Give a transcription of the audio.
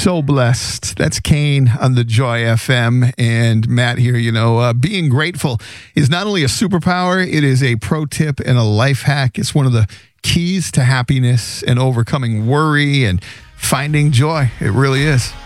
So blessed. That's Kane on the Joy FM. And Matt here, being grateful is not only a superpower, it is a pro tip and a life hack. It's one of the keys to happiness and overcoming worry and finding joy. It really is.